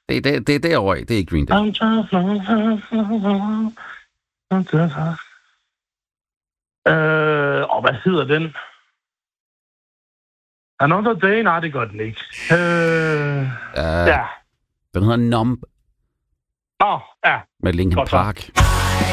Det er derovre. Det er ikke Green Day. Hvad hedder den? Another Day? Nej, det gør den ikke. Ja. Den hedder Numb. Ja. Med Linkin Park.